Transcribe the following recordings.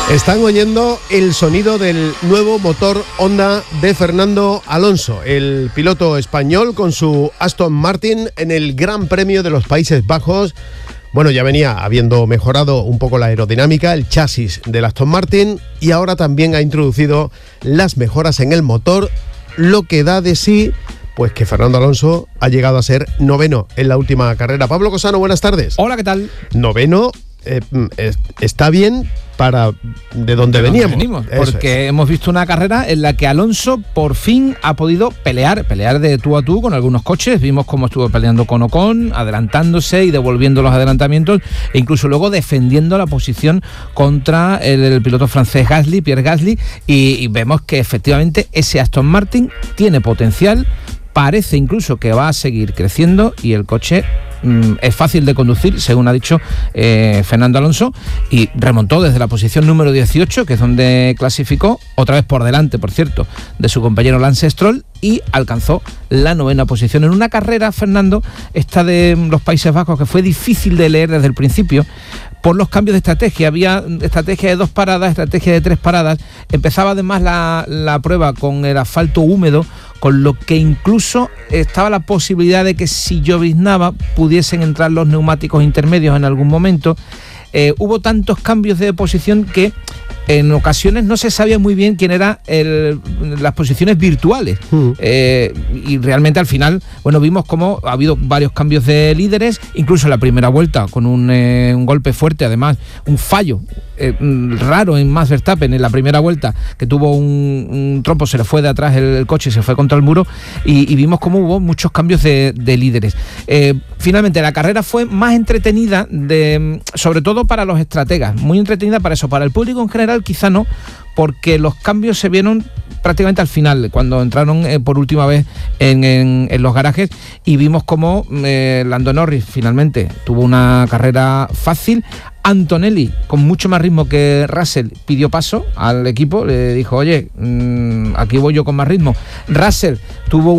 Están oyendo el sonido del nuevo motor Honda de Fernando Alonso, el piloto español con su Aston Martin en el Gran Premio de los Países Bajos. Bueno, ya venía habiendo mejorado un poco la aerodinámica, el chasis del Aston Martin, y ahora también ha introducido las mejoras en el motor, lo que da de sí pues que Fernando Alonso ha llegado a ser noveno en la última carrera. Pablo Cosano, buenas tardes. Hola, ¿qué tal? Noveno, está bien para de donde veníamos. Porque hemos visto una carrera en la que Alonso por fin ha podido pelear de tú a tú con algunos coches. Vimos cómo estuvo peleando con Ocon, adelantándose y devolviendo los adelantamientos, e incluso luego defendiendo la posición contra el piloto francés Pierre Gasly, y vemos que efectivamente ese Aston Martin tiene potencial. Parece incluso que va a seguir creciendo y el coche es fácil de conducir, según ha dicho Fernando Alonso, y remontó desde la posición número 18, que es donde clasificó, otra vez por delante, por cierto, de su compañero Lance Stroll, y alcanzó la novena posición en una carrera, Fernando, esta de los Países Bajos, que fue difícil de leer desde el principio por los cambios de estrategia. Había estrategia de 2 paradas, estrategia de 3 paradas. Empezaba además la prueba con el asfalto húmedo, con lo que incluso estaba la posibilidad de que si lloviznaba pudiesen entrar los neumáticos intermedios en algún momento. Hubo tantos cambios de posición que en ocasiones no se sabía muy bien quién era las posiciones virtuales. Y realmente al final, bueno, vimos cómo ha habido varios cambios de líderes, incluso en la primera vuelta, con un golpe fuerte, además, un fallo raro en Max Verstappen en la primera vuelta, que tuvo un trompo, se le fue de atrás el coche y se fue contra el muro, y vimos cómo hubo muchos cambios de líderes. Finalmente la carrera fue más entretenida, sobre todo para los estrategas, muy entretenida para eso. Para el público en general quizá no, porque los cambios se vieron prácticamente al final, cuando entraron por última vez en los garajes, y vimos cómo Lando Norris finalmente tuvo una carrera fácil. Antonelli, con mucho más ritmo que Russell, pidió paso al equipo, le dijo, oye, aquí voy yo con más ritmo. Russell tuvo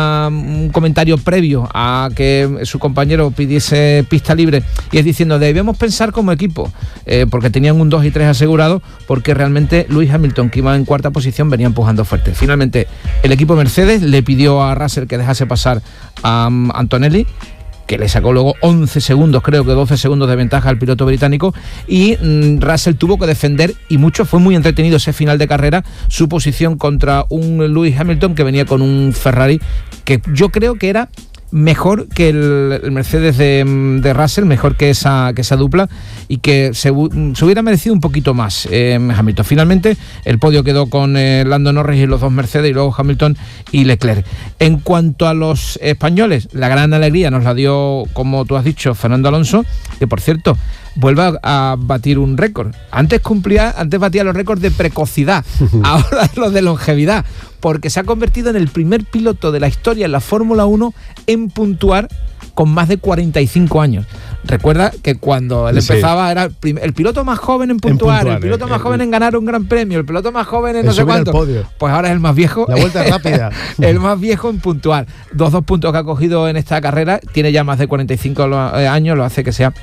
un comentario previo a que su compañero pidiese pista libre, y es diciendo, debemos pensar como equipo, porque tenían un 2 y 3 asegurado, porque realmente Lewis Hamilton, que iba en cuarta posición, venía empujando fuerte. Finalmente el equipo Mercedes le pidió a Russell que dejase pasar a Antonelli, que le sacó luego 11 segundos, creo que 12 segundos de ventaja al piloto británico, y Russell tuvo que defender, y mucho, fue muy entretenido ese final de carrera, su posición contra un Lewis Hamilton que venía con un Ferrari que yo creo que era mejor que el Mercedes de Russell, mejor que esa dupla, y que se hubiera merecido un poquito más Hamilton. Finalmente el podio quedó con Lando Norris y los 2 Mercedes, y luego Hamilton y Leclerc. En cuanto a los españoles, la gran alegría nos la dio, como tú has dicho, Fernando Alonso, que por cierto vuelve a batir un récord. Antes batía los récords de precocidad, ahora los de longevidad, porque se ha convertido en el primer piloto de la historia en la Fórmula 1 en puntuar con más de 45 años. Recuerda que cuando él empezaba era el piloto más joven en puntuar, el piloto más joven en ganar un gran premio, el piloto más joven en no sé cuánto. Pues ahora es el más viejo. La vuelta rápida. El más viejo en puntuar. 2 puntos que ha cogido en esta carrera, tiene ya más de 45 años, lo hace que sea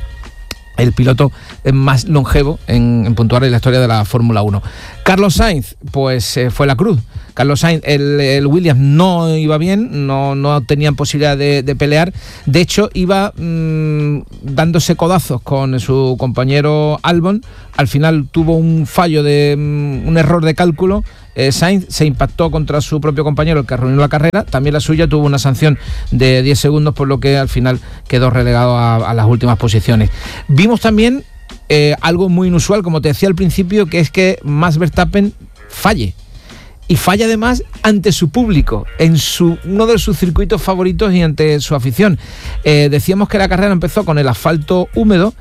el piloto más longevo en puntuar en la historia de la Fórmula 1. Carlos Sainz, pues fue la cruz. Carlos Sainz, el Williams no iba bien, no tenían posibilidad de pelear. De hecho, iba dándose codazos con su compañero Albon. Al final tuvo un fallo un error de cálculo. Sainz se impactó contra su propio compañero, el que arruinó la carrera. También la suya tuvo una sanción de 10 segundos, por lo que al final quedó relegado a las últimas posiciones. Vimos también algo muy inusual, como te decía al principio, que es que Max Verstappen falle. Y falla además ante su público, en uno de sus circuitos favoritos y ante su afición. Decíamos que la carrera empezó con el asfalto húmedo.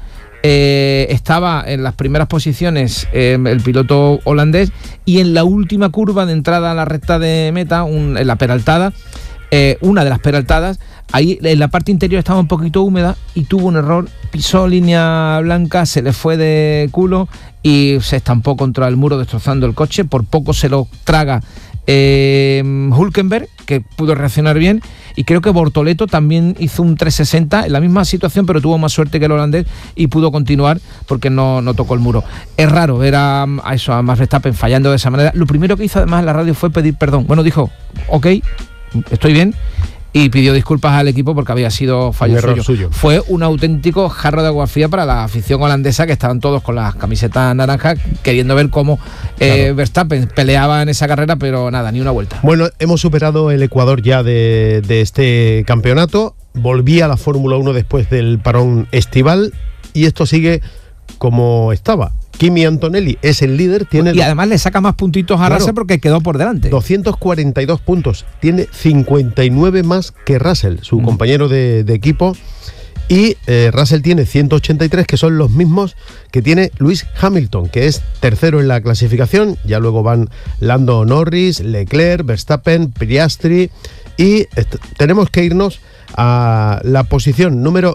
Estaba en las primeras posiciones el piloto holandés, y en la última curva de entrada a la recta de meta, en la peraltada, una de las peraltadas, ahí en la parte interior estaba un poquito húmeda y tuvo un error, pisó línea blanca, se le fue de culo y se estampó contra el muro, destrozando el coche. Por poco se lo traga Hülkenberg, que pudo reaccionar bien, y creo que Bortoleto también hizo un 360 en la misma situación, pero tuvo más suerte que el holandés y pudo continuar porque no tocó el muro. Es raro ver a Max Verstappen fallando de esa manera. Lo primero que hizo además en la radio fue pedir perdón. Bueno, dijo, ok, estoy bien, y pidió disculpas al equipo porque había sido fallo suyo. Fue un auténtico jarro de agua fría para la afición holandesa, que estaban todos con las camisetas naranjas queriendo ver cómo Verstappen peleaba en esa carrera, pero nada, ni una vuelta. Bueno, hemos superado el Ecuador ya de este campeonato. Volví a la Fórmula 1 después del parón estival y esto sigue como estaba. Kimi Antonelli es el líder, y además le saca más puntitos a Russell porque quedó por delante. 242 puntos, tiene 59 más que Russell, su compañero de equipo, y Russell tiene 183, que son los mismos que tiene Lewis Hamilton, que es tercero en la clasificación. Ya luego van Lando Norris, Leclerc, Verstappen, Piastri, y tenemos que irnos a la posición número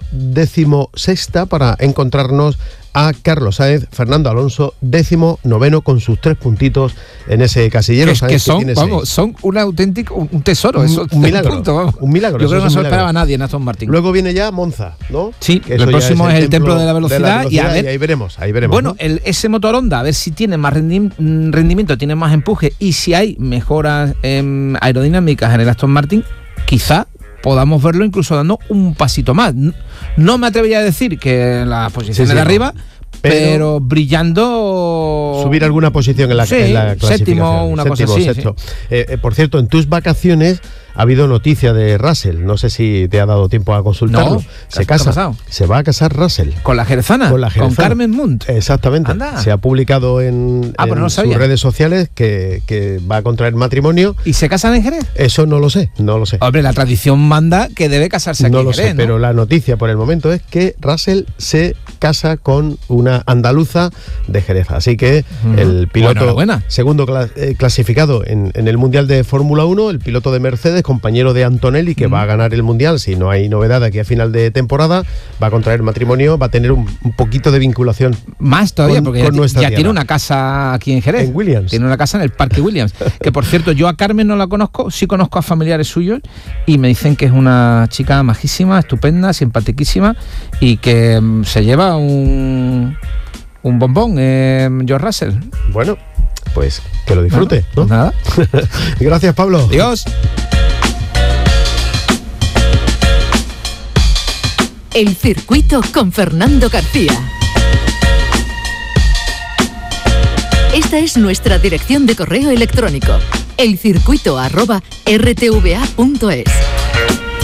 16 para encontrarnos a Carlos Sainz, Fernando Alonso 19º con sus 3 puntitos en ese casillero. Que son un auténtico, un tesoro, un milagro, un milagro. Yo creo que no se lo esperaba nadie en Aston Martin. Luego viene ya Monza, ¿no? Sí, el próximo es el templo de la velocidad, y a ver, ahí veremos. Bueno, ¿no? Ese motor Honda, a ver si tiene más rendimiento, tiene más empuje, y si hay mejoras aerodinámicas en el Aston Martin, quizá podamos verlo incluso dando un pasito más. No me atrevería a decir que en las posiciones de arriba, pero brillando. Subir alguna posición en la clasificación. Séptimo, una cosa así. Sexto. Por cierto, en tus vacaciones ha habido noticia de Russell. No sé si te ha dado tiempo a consultarlo. No, se casa. Se va a casar Russell. ¿Con la jerezana? Con Carmen Munt. Exactamente. Anda. Se ha publicado en sus redes sociales que va a contraer matrimonio. ¿Y se casan en Jerez? Eso no lo sé. Hombre, la tradición manda que debe casarse aquí en Jerez. No lo sé, pero la noticia por el momento es que Russell se casa con una andaluza de Jerez. Así que el piloto segundo clasificado en el Mundial de Fórmula 1, el piloto de Mercedes, compañero de Antonelli, que va a ganar el Mundial, si no hay novedad aquí a final de temporada, va a contraer matrimonio, va a tener un poquito de vinculación. Más todavía, porque ya tiene una casa aquí en Jerez. En Williams. Tiene una casa en el Parque Williams. Que por cierto, yo a Carmen no la conozco, sí conozco a familiares suyos, y me dicen que es una chica majísima, estupenda, simpaticísima, y que se lleva un bombón, George Russell. Bueno, pues que lo disfrute, ¿no? Pues nada. Gracias, Pablo. Adiós. El circuito con Fernando García. Esta es nuestra dirección de correo electrónico: elcircuito@rtva.es.